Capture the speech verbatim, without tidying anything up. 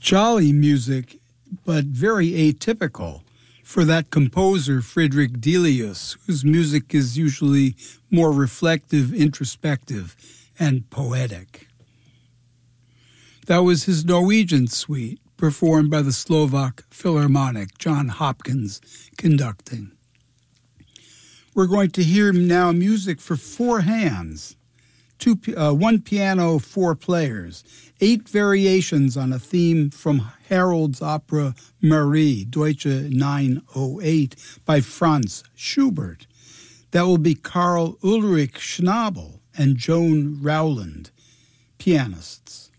Jolly music, but very atypical for that composer, Friedrich Delius, whose music is usually more reflective, introspective, and poetic. That was his Norwegian suite, performed by the Slovak Philharmonic, John Hopkins conducting. We're going to hear now music for four hands, two, uh, one piano, four players, eight variations on a theme from Harold's opera Marie, Deutsche nine oh eight, by Franz Schubert. That will be Karl Ulrich Schnabel and Joan Rowland, pianists.